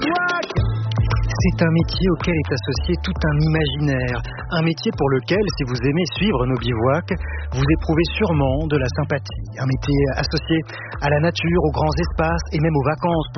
bivouac. C'est un métier auquel est associé tout un imaginaire. Un métier pour lequel, si vous aimez suivre nos bivouacs, vous éprouvez sûrement de la sympathie. Un métier associé à la nature, aux grands espaces et même aux vacances.